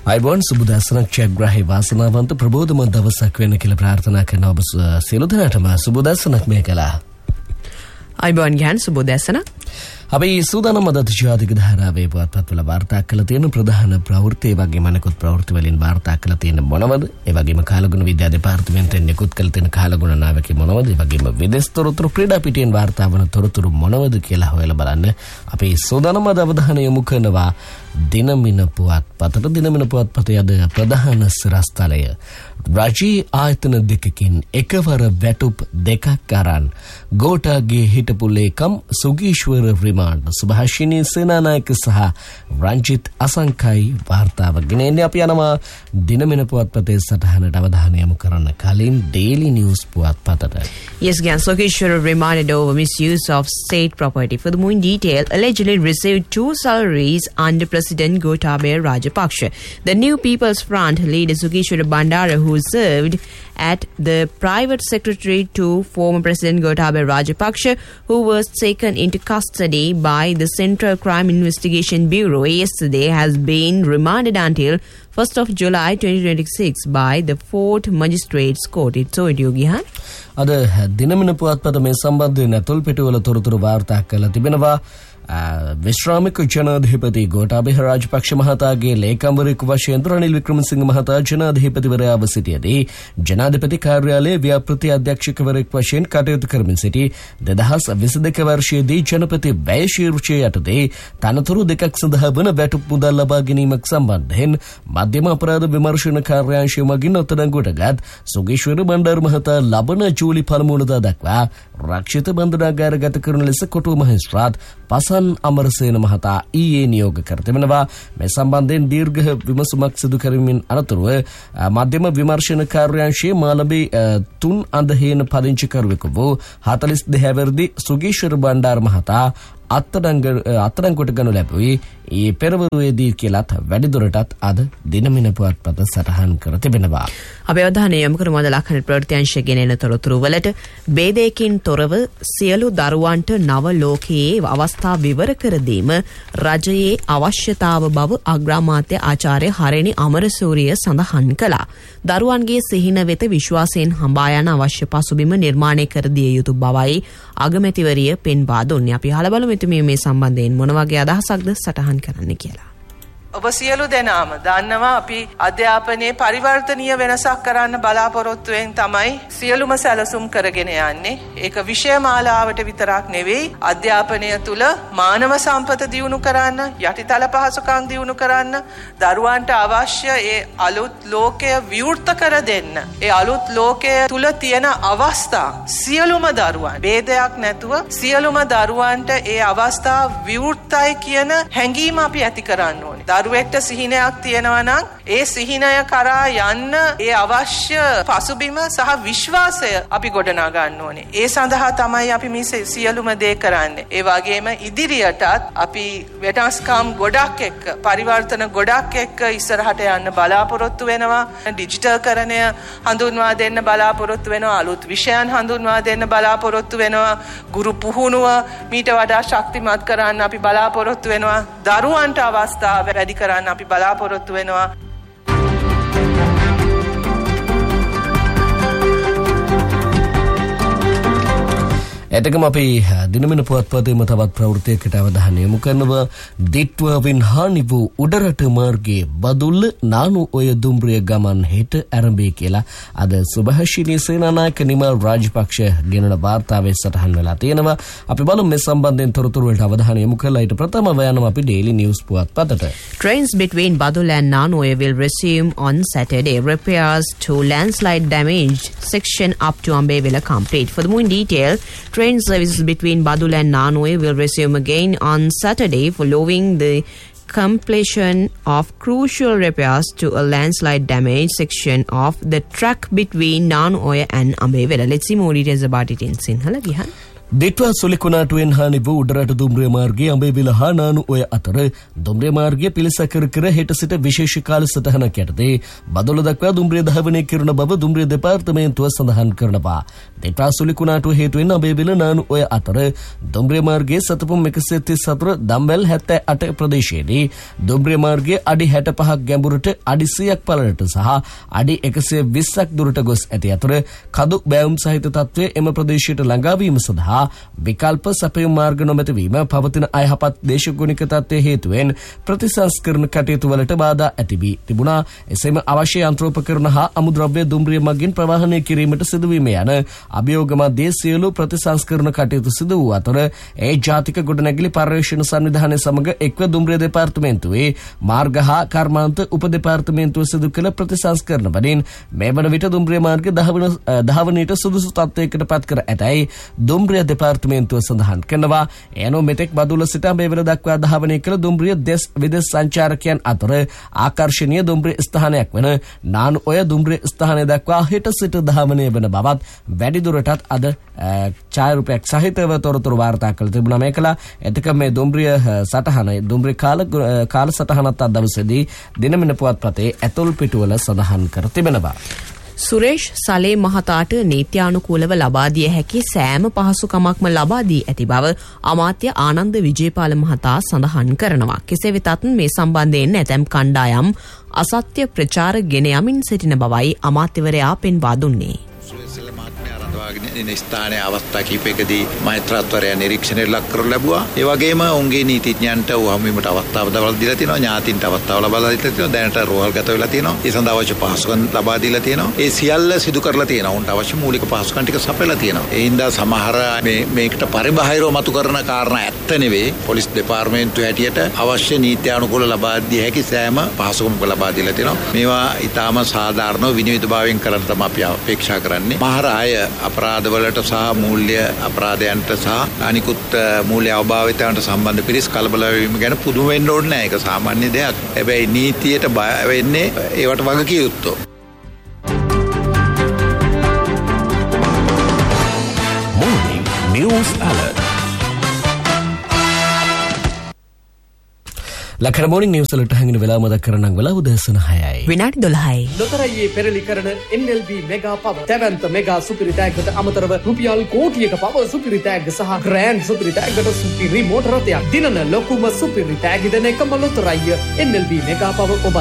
අයිබෝන් සුබදසනක් ජයග්‍රාහී වාසනාවන්ත ප්‍රබෝධමත් දවසක් වෙන්න කියලා ප්‍රාර්ථනා කරන ඔබ සියලු දෙනාටම සුබදසනක් මේ කළා. අයිබෝන් ගහන් සුබදසනක්. අපි සූදානම් අද ජාතික ධාරාවේ පුවත්පත්වල වාර්තා කළ තියෙන ප්‍රධාන ප්‍රවෘත්ති වගේම අනෙකුත් ප්‍රවෘත්ති වලින් වාර්තා කළ තියෙන මොනවද? ඒ වගේම කාලගුණ විද්‍යා දෙපාර්තමේන්තුවෙන් නිකුත් කළ තියෙන කාලගුණ නාවකේ මොනවද? ඒ වගේම විදේශ තොරතුරු ක්‍රීඩා පිටියෙන් වාර්තා වන තොරතුරු මොනවද කියලා හොයලා බලන්න අපි සූදානම් අද අවධානය යොමු කරනවා දිනමින පුවත්පතට. දිනමින පුවත්පතේ අද ප්‍රධාන සිරස්තලය රජී ආයතන දෙකකින් එකවර වැටුප් දෙකක් අරන් ගෝඨාගේ හිටපු ලේකම් සුගීශ්වර රිමාන්ඩ් සුභාෂිනී සේනානායක සහ රංජිත් අසංකයි වාර්තාව ගෙනෙන්නේ. අපි යනවා දිනමින පුවත්පතේ සටහනට අවධානය යොමු කරන්න කලින් Daily News පුවත්පතට. Yes, Sogeshwara remanded over misuse of state property. For the more in detail, allegedly received 2 salaries under President Gotabaya Rajapaksa. The New People's Front leader Sogeshwara Bandara, who served at the private secretary to former President Gotabaya Rajapaksa, who was taken into custody by the Central Crime Investigation Bureau yesterday, has been remanded until 1st of July 2026 by the 4th Magistrates Court. It's so Yogihan. අද දිනමින පුවත්පත මේ සම්බන්ධයෙන් අතුල් පිටුවල තොරතුරු වාර්තා කළ තිබෙනවා. විශ්‍රාමික ජනාධිපති ගෝඨාභය රාජපක්ෂ මහතාගේ ලේකම්වරයෙකු වශයෙන් රනිල් වික්‍රමසිංහ මහතා ජනාධිපතිවරයාව සිටියදී ජනාධිපති කාර්යාලයේ ව්‍යාපෘති අධ්‍යක්ෂකවරයෙකු වශයෙන් කටයුතු කරමින් සිටි 2022 වර්ෂයේදී ජනපති වැය ශීර්ෂය යටතේ තනතුරු දෙකක් සඳහා වන වැටුප් මුදල් ලබා ගැනීමක් සම්බන්ධයෙන් මධ්‍යම අපරාධ විමර්ශන කාර්යාංශය මගින් අත්අඩංගුවටගත් සුගීශ්වර බණ්ඩාර මහතා ලබන ජූලි 1 වෙනිදා දක්වා රක්ෂිත බන්ධනාගාරගත කරන ලෙස කොටුව මහේස්ත්‍රාත් පසන් අමරසේන මහතා ඊයේ නියෝග කර තිබෙනවා. මේ සම්බන්ධයෙන් දීර්ඝ විමසුමක් සිදු කරමින් අනතුරුව මධ්‍යම විමර්ශන කාර්යාංශයේ මාළඹේ 3 අඳහේන පදිංචිකරුවෙකු වූ 42 හැවිරිදි සුගීශ්වර බණ්ඩාර මහතා අත්අඩංගුවට ගනු ලැබුවේ ඒ පෙරවරුවේදී කියලාත් වැඩිදුරටත් අද දිනමින පුවත්පත සටහන් කර තිබෙනවා. අපි අවධානය යොමු කරමු අද ලක්ෂණ ප්‍රවෘත්තිංශ ගෙනෙන තොරතුරු වලට. ભેදයකින් තොරව සියලු දරුවන්ට නව ලෝකයේ අවස්ථා විවර කර දීම රජයේ අවශ්‍යතාව බව අග්‍රාමාත්‍ය ආචාර්ය හරණි අමරසූරිය සඳහන් කළා. දරුවන්ගේ සිහින වෙත විශ්වාසයෙන් හඹා යන අවශ්‍ය පසුබිම නිර්මාණය කර දිය යුතු බවයි අගමැතිවරිය පෙන්වා දුන්නේ. අපි අහලා බලමු මේ සම්බන්ධයෙන් මොන වගේ අදහසක්ද සටහන් කරන්න කියලා. ඔබ සියලු දෙනාම දන්නවා අපි අධ්‍යාපනයේ පරිවර්තනීය වෙනසක් කරන්න බලාපොරොත්තුවෙන් තමයි සියලුම සැලසුම් කරගෙන යන්නේ. ඒක විෂය මාලාවට විතරක් නෙවෙයි අධ්‍යාපනය තුල මානව සම්පත දියුණු කරන්න, යටිතල පහසුකම් දියුණු කරන්න, දරුවන්ට අවශ්‍ය ඒ අලුත් ලෝකය විවෘත කර දෙන්න. ඒ අලුත් ලෝකය තුල තියෙන අවස්ථා සියලුම දරුවන් ભેදයක් නැතුව සියලුම දරුවන්ට ඒ අවස්ථා විවෘතයි කියන හැඟීම අපි ඇති කරන්න ඕනේ. දරුවෙක්ට සිහිනයක් තියෙනවා නම් ඒ සිහිනය කරා යන්න ඒ අවශ්‍ය පසුබිම සහ විශ්වාසය අපි ගොඩනගා ගන්න ඕනේ. ඒ සඳහා තමයි අපි මේ සියලුම දේ කරන්නේ. ඒ වගේම ඉදිරියටත් අපි වෙනස්කම් ගොඩක් එක්ක පරිවර්තන ගොඩක් එක්ක ඉස්සරහට යන්න බලාපොරොත්තු වෙනවා. ඩිජිටල්කරණය හඳුන්වා දෙන්න බලාපොරොත්තු වෙනවා. අලුත් විෂයන් හඳුන්වා දෙන්න බලාපොරොත්තු වෙනවා. ගුරු පුහුණුව මීට වඩා ශක්තිමත් කරන්න අපි බලාපොරොත්තු වෙනවා. දරුවන්ට අවස්ථාව වැඩි කරන්න අපි බලාපොරොත්තු වෙනවා. එතකම අපි දිනමින පුවත්පතේම තවත් ප්‍රවෘත්තියකට අවධානය යොමු කරනවා. දිට්වවින් හානි වූ උඩරට මාර්ගයේ බදුල්ල නානු ඔය දුම්රිය ගමන් හෙට ආරම්භය කියලා අද සුභාෂිනී සේනානායක නිමල් රාජපක්ෂ ගෙනන වාර්තාවේ සටහන් වෙලා තියෙනවා. අපි බලමු මේ සම්බන්ධයෙන් තොරතුරු වලට අවධානය යොමු කරලා ඊට ප්‍රථමව යනවා අපි Daily News පුවත්පතට. Trains between Badul and Nanoe will resume on Saturday. Repairs to landslide damaged section up to Ambevela complete. For the more in detail, train services between Badul and Nanoe will resume again on Saturday following the completion of crucial repairs to a landslide damaged section of the track between Nanoe and Ambevela. Let's see more details about it in Sinhala. Gihan. දිට්වා සුලිකුණාටුවෙන් හානි වූ උඩරට දුම්රිය මාර්ගයේ අඹේවිල හා නානු ඔය අතර දුම්රිය මාර්ගය පිළිසකර කර හෙට සිට විශේෂ කාල සටහනක් යටතේ බදොල දක්වා දුම්රිය ධාවනය කරන බව දුම්රිය දෙපාර්තමේන්තුව සඳහන් කරනවා. දිට්වා සුලිකුණාටුව හේතුවෙන් අඹේවිල නානු ඔය අතර දුම්රිය මාර්ගයේ සතපුම් 134 දම්වැල් 78 ප්‍රදේශයේදී දුම්රිය මාර්ගයේ අඩි 65ක් ගැඹුරට අඩි 100ක් පළලට සහ අඩි 120ක් දුරට ගොස් ඇති අතර කදු බෑවුම් සහිත තත්ත්වය එම ප්‍රදේශයට ළඟා වීම සඳහා විකල්ප සැපයුම් මාර්ග නොමැතිවීම පවතින අයහපත් දේශගුණික තත්ත්වයේ හේතුවෙන් ප්‍රතිසංස්කරණ කටයුතු වලට බාධා ඇති වී තිබුණා. එසේම අවශ්‍ය යන්ත්‍රෝපකරණ හා අමුද්‍රව්‍ය දුම්රිය මගින් ප්‍රවාහනය කිරීමට සිදුවීම යන අභියෝග මැද සියලු ප්‍රතිසංස්කරණ කටයුතු සිදු වූ අතර ඒ ජාතික ගොඩනැගිලි පර්යේෂණ සංවිධානය සමග එක්ව දුම්රිය දෙපාර්තමේන්තුවේ මාර්ග හා කර්මාන්ත උප දෙපාර්තමේන්තුව සිදු කළ ප්‍රතිසංස්කරණ වලින් මේ වන විට දුම්රිය මාර්ග ධාවනයට සුදුසු තත්ත්වයකට පත් කර ඇතැයි දුම්රිය දෙපාර්තමේන්තුව සඳහන් කරනවා. එනෝ මෙතෙක් බදුල්ල සිට අඹේවිල දක්වා ධාවනය කළ දුම්රිය දෙස් විදෙස් සංචාරකයන් අතර ආකර්ශනීය දුම්රිය ස්ථානයක් වන නානු ඔය දුම්රිය ස්ථානය දක්වා හෙට සිට ධාවනය වන බවත් වැඩිදුරටත් අද ඡායාරූපයක් සහිතව තොරතුරු වාර්තා කළ තිබුණා. මේකලා එතක මේ දුම්රිය සටහන දුම්රිය කාල සටහනත් අද දවසේදී දිනමින පුවත්පතේ ඇතුල් පිටුවල සඳහන් කර තිබෙනවා. සුරේෂ් සලේ මහතාට නීත්‍යානුකූලව ලබා දිය හැකි සෑම පහසුකමක්ම ලබා දී ඇති බව අමාත්‍ය ආනන්ද විජේපාල මහතා සඳහන් කරනවා. කෙසේ වෙතත් මේ සම්බන්ධයෙන් ඇතැම් කණ්ඩායම් අසත්‍ය ප්‍රචාර ගෙන යමින් සිටින බවයි අමාත්‍යවරයා පෙන්වා දුන්නේ. ස්ථානයේ අවස්ථා කිහිපයකදී මෛත්‍රාත්වරයා නිරීක්ෂණයට ලක් කරලා ලැබුවා. ඒ වගේම උන්ගේ නීතිඥයන්ට වහම වීමට අවස්ථාව දීලා තියෙනවා. ඥාතින්ට අවස්ථාව ලබා දීලා තියෙනවා. දැනට රෝහල්ගත වෙලා තියෙනවා. ඒ සඳහා අවශ්‍ය පහසුකම් ලබා දීලා තියෙනවා. ඒ සියල්ල සිදු කරලා තියෙනවා. උන්ට අවශ්‍ය මූලික පහසුකම් ටික සපයලා තියෙනවා. ඒ හින්දා සමහර මේකට පරිබාහිරව මතු කරන කාරණා ඇත්ත නෙවෙයි. පොලිස් දෙපාර්තමේන්තුව හැටියට අවශ්‍ය නීත්‍යානුකූල ලබා දී හැකි සෑම පහසුකමක් ලබා දීලා තියෙනවා. මේවා ඊටාම සාධාරණව විනිවිදභාවයෙන් කරන්න තමයි අපි අපේක්ෂා කරන්නේ. මහර අය අපරාධවලට සහ මූල්‍ය අපරාධයන්ට සහ අනිකුත් මූල්‍ය අවභාවිතයන්ට සම්බන්ධ පිරිස් කලබල වීම ගැන පුදුම වෙන්න ඕනේ නැහැ. ඒක සාමාන්‍ය දෙයක්. හැබැයි නීතියට බය වෙන්නේ ඒවට වගකිය යුත්තෝ. Morning News Alert. ලක්කර morning news වලට හැංගෙන වෙලාව මතක් කරනම් වෙලාව උදෑසන 6යි. විනාඩි 12යි. ලොතරැයියේ පෙරලි කරන NLB මෙගා පව තැවැන්ත මෙගා සුපිරි තෑග්ගට අමතරව රුපියල් කෝටියක පව සුපිරි තෑග්ග සහ ග්‍රෑන්ඩ් සුපිරි තෑග්ගට සුපිරි මෝටර රථයක් දිනන ලොකුම සුපිරි තෑග්ග දෙන එකම ලොතරැයිය NLB මෙගා පව ඔබ